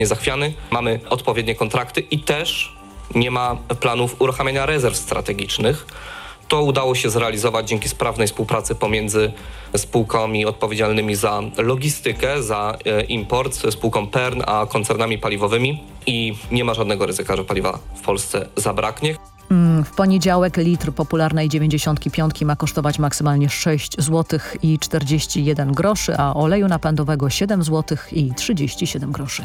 zachwiany, mamy odpowiednie kontrakty i też nie ma planów uruchamiania rezerw strategicznych. To udało się zrealizować dzięki sprawnej współpracy pomiędzy spółkami odpowiedzialnymi za logistykę, za import, spółką PERN, a koncernami paliwowymi i nie ma żadnego ryzyka, że paliwa w Polsce zabraknie. W poniedziałek litr popularnej 95 ma kosztować maksymalnie 6 zł i 41 groszy, a oleju napędowego 7 zł i 37 groszy.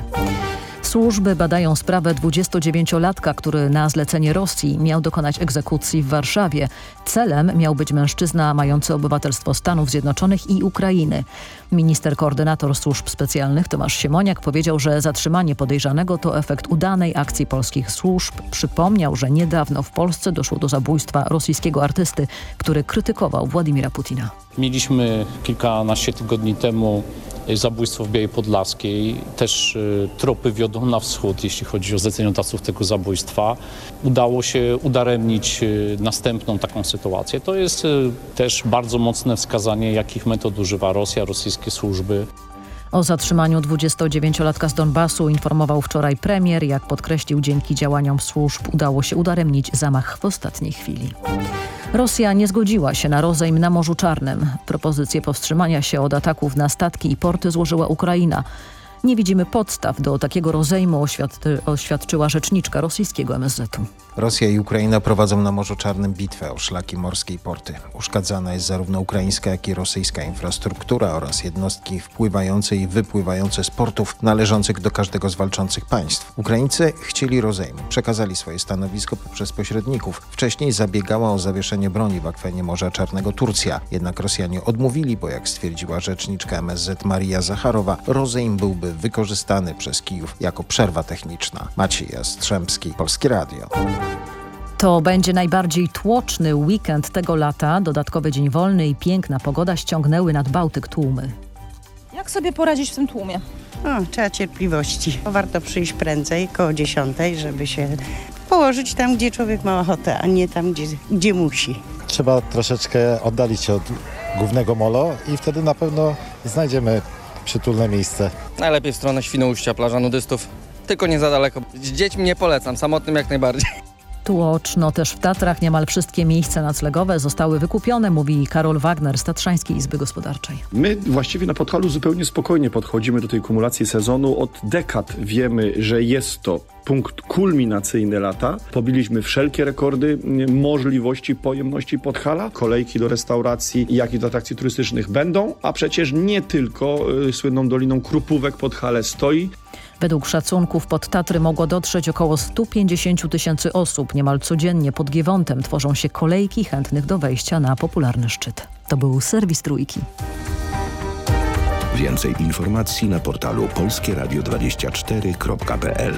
Służby badają sprawę 29-latka, który na zlecenie Rosji miał dokonać egzekucji w Warszawie. Celem miał być mężczyzna mający obywatelstwo Stanów Zjednoczonych i Ukrainy. Minister koordynator służb specjalnych Tomasz Siemoniak powiedział, że zatrzymanie podejrzanego to efekt udanej akcji polskich służb. Przypomniał, że niedawno w Polsce doszło do zabójstwa rosyjskiego artysty, który krytykował Władimira Putina. Mieliśmy kilkanaście tygodni temu zabójstwo w Białej Podlaskiej. Też tropy wiodą na wschód, jeśli chodzi o zleceniodawców tego zabójstwa. Udało się udaremnić następną taką sytuację. To jest też bardzo mocne wskazanie, jakich metod używa Rosja, rosyjskie służby. O zatrzymaniu 29-latka z Donbasu informował wczoraj premier. Jak podkreślił, dzięki działaniom służb udało się udaremnić zamach w ostatniej chwili. Rosja nie zgodziła się na rozejm na Morzu Czarnym. Propozycję powstrzymania się od ataków na statki i porty złożyła Ukraina. Nie widzimy podstaw do takiego rozejmu, oświadczyła rzeczniczka rosyjskiego MSZ-u. Rosja i Ukraina prowadzą na Morzu Czarnym bitwę o szlaki morskie i porty. Uszkadzana jest zarówno ukraińska, jak i rosyjska infrastruktura oraz jednostki wpływające i wypływające z portów należących do każdego z walczących państw. Ukraińcy chcieli rozejmu. Przekazali swoje stanowisko poprzez pośredników. Wcześniej zabiegała o zawieszenie broni w akwenie Morza Czarnego Turcja. Jednak Rosjanie odmówili, bo jak stwierdziła rzeczniczka MSZ Maria Zacharowa, rozejm byłby wykorzystany przez Kijów jako przerwa techniczna. Maciej Jastrzębski, Polskie Radio. To będzie najbardziej tłoczny weekend tego lata. Dodatkowy dzień wolny i piękna pogoda ściągnęły nad Bałtyk tłumy. Jak sobie poradzić w tym tłumie? Trzeba cierpliwości. Warto przyjść prędzej, koło 10, żeby się położyć tam, gdzie człowiek ma ochotę, a nie tam, gdzie musi. Trzeba troszeczkę oddalić się od głównego molo i wtedy na pewno znajdziemy przytulne miejsce. Najlepiej w stronę Świnoujścia, plaża nudystów. Tylko nie za daleko. Z dziećmi nie polecam, samotnym jak najbardziej. Tłoczno też w Tatrach. Niemal wszystkie miejsca noclegowe zostały wykupione, mówi Karol Wagner z Tatrzańskiej Izby Gospodarczej. My właściwie na Podhalu zupełnie spokojnie podchodzimy do tej kumulacji sezonu. Od dekad wiemy, że jest to punkt kulminacyjny lata. Pobiliśmy wszelkie rekordy możliwości pojemności Podhala. Kolejki do restauracji, jak i do atrakcji turystycznych będą, a przecież nie tylko słynną Doliną Krupówek Podhale stoi. Według szacunków pod Tatry mogło dotrzeć około 150 000 osób. Niemal codziennie pod Giewontem tworzą się kolejki chętnych do wejścia na popularny szczyt. To był serwis Trójki. Więcej informacji na portalu polskieradio24.pl.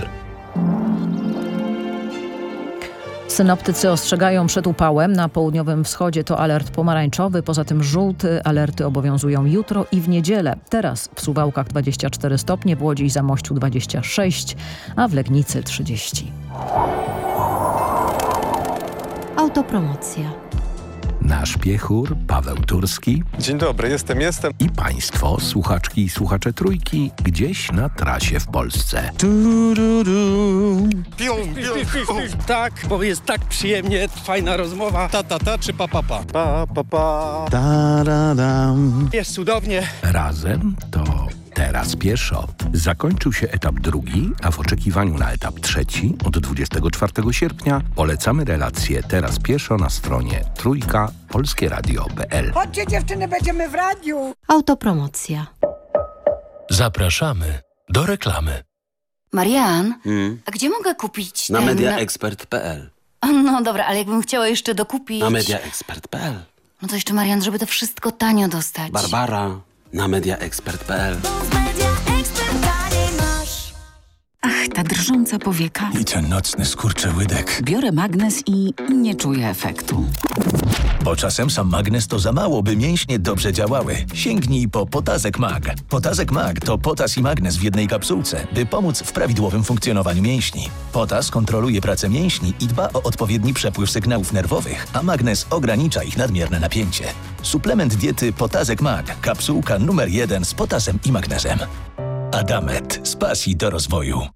Synoptycy ostrzegają przed upałem. Na południowym wschodzie to alert pomarańczowy, poza tym żółty. Alerty obowiązują jutro i w niedzielę. Teraz w Suwałkach 24 stopnie, w Łodzi i Zamościu 26, a w Legnicy 30. Autopromocja. Nasz piechur Paweł Turski. Dzień dobry, jestem. I państwo, słuchaczki i słuchacze Trójki, gdzieś na trasie w Polsce. Tak, bo jest tak przyjemnie, fajna rozmowa. Ta czy pa? Jest cudownie. Razem to teraz pieszo. Zakończył się etap drugi, a w oczekiwaniu na etap trzeci od 24 sierpnia polecamy relację Teraz pieszo na stronie trójka.polskieradio.pl. Chodźcie dziewczyny, będziemy w radiu. Autopromocja. Zapraszamy do reklamy. Marian, a gdzie mogę kupić Na mediaexpert.pl. No dobra, ale jakbym chciała jeszcze dokupić... Na mediaexpert.pl. No to jeszcze Marian, żeby to wszystko tanio dostać. Barbara, na mediaexpert.pl. Ach, ta drżąca powieka. I ten nocny skurczyłydek. Biorę magnes i nie czuję efektu. Bo czasem sam magnes to za mało, by mięśnie dobrze działały. Sięgnij po Potazek Mag. Potazek Mag to potas i magnes w jednej kapsułce, by pomóc w prawidłowym funkcjonowaniu mięśni. Potas kontroluje pracę mięśni i dba o odpowiedni przepływ sygnałów nerwowych, a magnes ogranicza ich nadmierne napięcie. Suplement diety Potazek Mag. Kapsułka numer 1 z potasem i magnesem. Adamet. Z pasji do rozwoju.